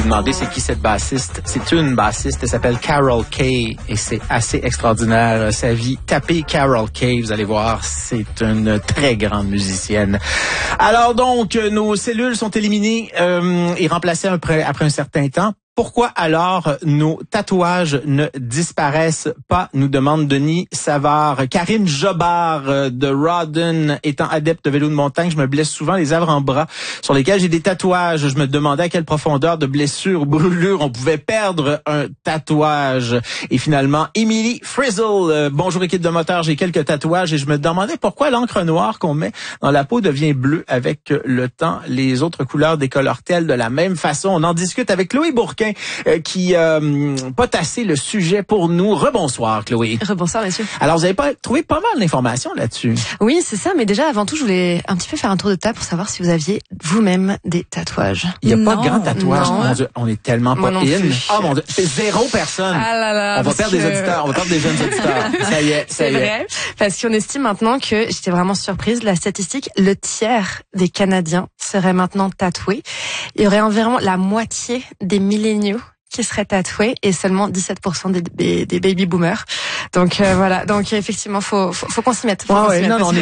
Demandez c'est qui cette bassiste. C'est une bassiste, elle s'appelle Carol Kaye et c'est assez extraordinaire sa vie. Tapez Carol Kaye, vous allez voir, c'est une très grande musicienne. Alors donc, nos cellules sont éliminées et remplacées après un certain temps. Pourquoi alors nos tatouages ne disparaissent pas, nous demande Denis Savard. Karine Jobard de Rawdon, étant adepte de vélo de montagne, je me blesse souvent les avant-bras sur lesquels j'ai des tatouages. Je me demandais à quelle profondeur de blessure ou brûlure on pouvait perdre un tatouage. Et finalement, Emily Frizzle, bonjour équipe de moteur, j'ai quelques tatouages et je me demandais pourquoi l'encre noire qu'on met dans la peau devient bleue avec le temps. Les autres couleurs décolorent-elles de la même façon? On en discute avec Chloé Bourquin qui potassé le sujet pour nous. Rebonsoir, Chloé. Rebonsoir, messieurs. Alors, vous avez trouvé pas mal d'informations là-dessus. Oui, c'est ça. Mais déjà, avant tout, je voulais un petit peu faire un tour de table pour savoir si vous aviez vous-même des tatouages. Il n'y a pas de grand tatouage. Mon Dieu, on est tellement pas in. Oh mon Dieu, c'est 0 personne. Ah là là, on va perdre des auditeurs, on va perdre des jeunes auditeurs. Ça y est, ça y est. C'est vrai, parce qu'on estime maintenant que, j'étais vraiment surprise, la statistique, le tiers des Canadiens seraient maintenant tatoués. Il y aurait environ la moitié des milléniaux qui seraient tatoués et seulement 17% des baby boomers. Donc voilà, donc effectivement faut qu'on s'y mette. Non, on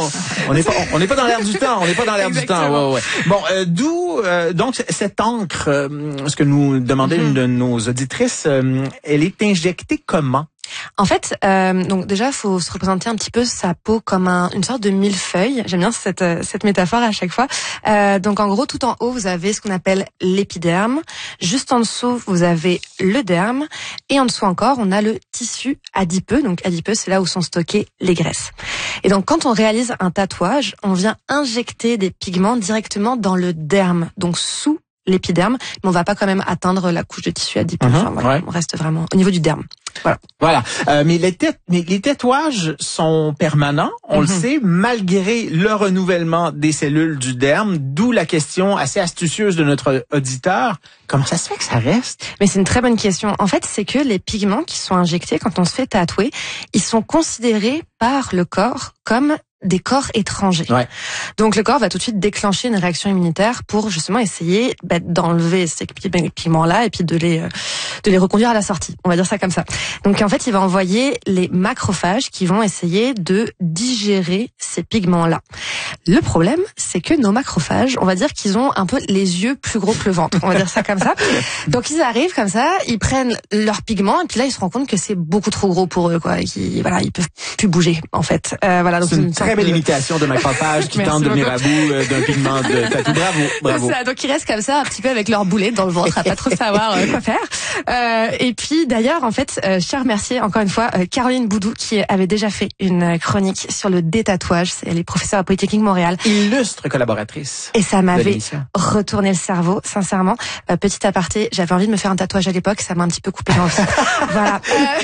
n'est pas dans l'air du temps, on n'est pas dans l'air du temps. Ouais. Bon, d'où donc cette encre, ce que nous demandait une de nos auditrices, elle est injectée comment? En fait, donc déjà, faut se représenter un petit peu sa peau comme une sorte de millefeuille. J'aime bien cette métaphore à chaque fois. Donc en gros, tout en haut, vous avez ce qu'on appelle l'épiderme. Juste en dessous, vous avez le derme. Et en dessous encore, on a le tissu adipeux. Donc adipeux, c'est là où sont stockées les graisses. Et donc quand on réalise un tatouage, on vient injecter des pigments directement dans le derme, donc sous l'épiderme, mais on va pas quand même atteindre la couche de tissu adipeux. Enfin, voilà, on reste vraiment au niveau du derme. Voilà. Mais les tatouages sont permanents, on le sait, malgré le renouvellement des cellules du derme, d'où la question assez astucieuse de notre auditeur. Comment ça se fait que ça reste? Mais c'est une très bonne question. En fait, c'est que les pigments qui sont injectés quand on se fait tatouer, ils sont considérés par le corps comme des corps étrangers. Ouais. Donc le corps va tout de suite déclencher une réaction immunitaire pour justement essayer d'enlever ces pigments-là et puis de les reconduire à la sortie. On va dire ça comme ça. Donc en fait, il va envoyer les macrophages qui vont essayer de digérer ces pigments-là. Le problème, c'est que nos macrophages, on va dire qu'ils ont un peu les yeux plus gros que le ventre. On va dire ça comme ça. Donc ils arrivent comme ça, ils prennent leurs pigments et puis là ils se rendent compte que c'est beaucoup trop gros pour eux, quoi. Ils peuvent plus bouger en fait. Voilà. Donc c'est une très belle imitation de macrophage qui tente de venir à bout d'un pigment de tatou. Bravo. C'est ça, donc ils restent comme ça un petit peu avec leur boulet dans le ventre à pas trop savoir quoi faire. Et puis d'ailleurs en fait, je tiens à remercier encore une fois Caroline Boudou qui avait déjà fait une chronique sur le détatouage. Elle est professeure à Polytechnique Montréal. Illustre collaboratrice. Et ça m'avait retourné le cerveau, sincèrement. Petit aparté, j'avais envie de me faire un tatouage à l'époque, ça m'a un petit peu coupé l'envie. Voilà.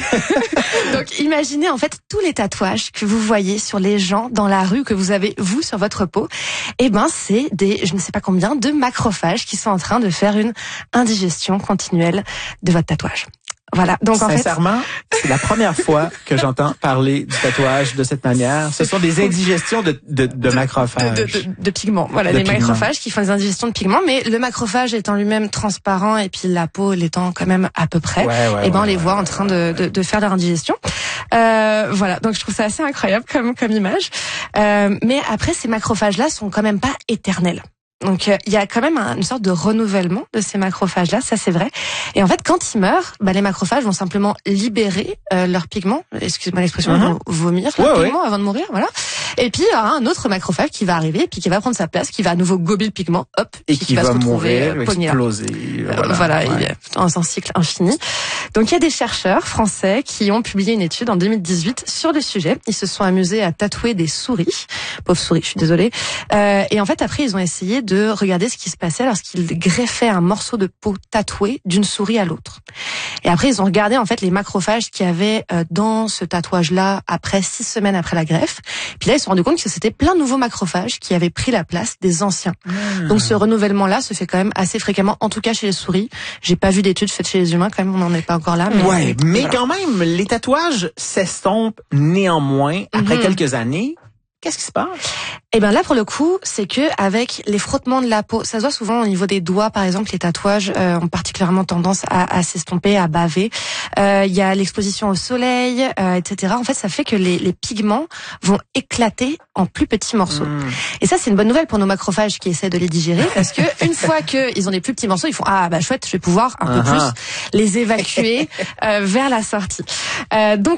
Donc imaginez en fait tous les tatouages que vous voyez sur les gens dans la rue, que vous avez vous sur votre peau. Eh ben c'est je ne sais pas combien de macrophages qui sont en train de faire une indigestion continuelle de votre tatouage. Voilà. Donc sincèrement, c'est la première fois que j'entends parler du tatouage de cette manière. Ce sont des indigestions de macrophages. De pigments. Voilà, des macrophages qui font des indigestions de pigments, mais le macrophage étant lui-même transparent et puis la peau l'étant quand même à peu près, on les voit en train de faire leur indigestion. Voilà. Donc je trouve ça assez incroyable comme image. Mais après, ces macrophages-là sont quand même pas éternels. Donc il y a quand même une sorte de renouvellement de ces macrophages-là, ça c'est vrai. Et en fait, quand ils meurent, les macrophages vont simplement libérer leurs pigments, excusez-moi l'expression, vont vomir leurs pigments avant de mourir, voilà. Et puis il y aura un autre macrophage qui va arriver, puis qui va prendre sa place, qui va à nouveau gober le pigment, hop, et qui va se retrouver pogné, exploser. Voilà, dans un cycle infini. Donc il y a des chercheurs français qui ont publié une étude en 2018 sur le sujet. Ils se sont amusés à tatouer des souris, pauvres souris, je suis désolée. Et en fait après ils ont essayé de regarder ce qui se passait lorsqu'ils greffaient un morceau de peau tatoué d'une souris à l'autre. Et après, ils ont regardé en fait les macrophages qu'il y avait dans ce tatouage-là après 6 semaines après la greffe. Puis là, ils se sont rendus compte que c'était plein de nouveaux macrophages qui avaient pris la place des anciens. Donc ce renouvellement-là se fait quand même assez fréquemment, en tout cas chez les souris. J'ai pas vu d'études faites chez les humains, quand même, on n'en est pas encore là. Mais quand même, les tatouages s'estompent néanmoins après quelques années. Qu'est-ce qui se passe? Eh ben là, pour le coup, c'est que avec les frottements de la peau, ça se voit souvent au niveau des doigts, par exemple, les tatouages ont particulièrement tendance à s'estomper, à baver. Il y a l'exposition au soleil, etc. En fait, ça fait que les pigments vont éclater en plus petits morceaux. Et ça, c'est une bonne nouvelle pour nos macrophages qui essaient de les digérer, parce que une fois qu'ils ont des plus petits morceaux, ils font chouette, je vais pouvoir un peu plus les évacuer vers la sortie. Donc